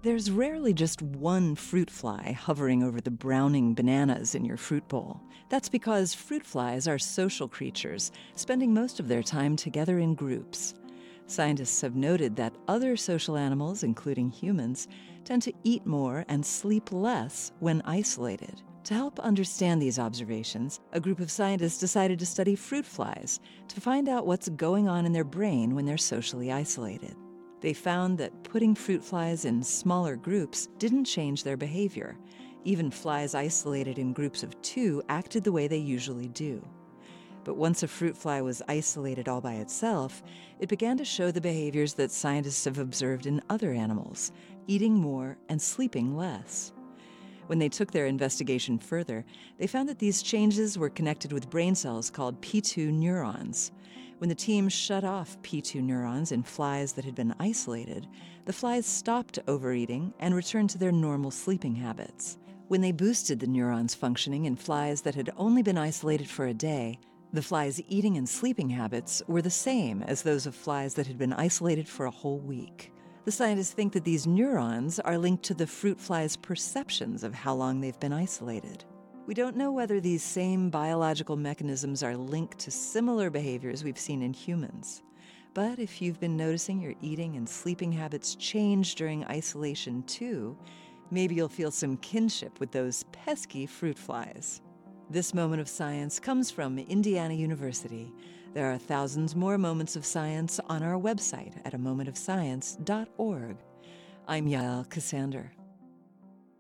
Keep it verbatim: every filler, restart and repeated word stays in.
There's rarely just one fruit fly hovering over the browning bananas in your fruit bowl. That's because fruit flies are social creatures, spending most of their time together in groups. Scientists have noted that other social animals, including humans, tend to eat more and sleep less when isolated. To help understand these observations, a group of scientists decided to study fruit flies to find out what's going on in their brain when they're socially isolated. They found that putting fruit flies in smaller groups didn't change their behavior. Even flies isolated in groups of two acted the way they usually do. But once a fruit fly was isolated all by itself, it began to show the behaviors that scientists have observed in other animals, eating more and sleeping less. When they took their investigation further, they found that these changes were connected with brain cells called P two neurons. When the team shut off P two neurons in flies that had been isolated, the flies stopped overeating and returned to their normal sleeping habits. When they boosted the neurons functioning in flies that had only been isolated for a day, the flies' eating and sleeping habits were the same as those of flies that had been isolated for a whole week. The scientists think that these neurons are linked to the fruit flies' perceptions of how long they've been isolated. We don't know whether these same biological mechanisms are linked to similar behaviors we've seen in humans. But if you've been noticing your eating and sleeping habits change during isolation too, maybe you'll feel some kinship with those pesky fruit flies. This moment of science comes from Indiana University. There are thousands more moments of science on our website at a moment of science dot org. I'm Yael Ksander.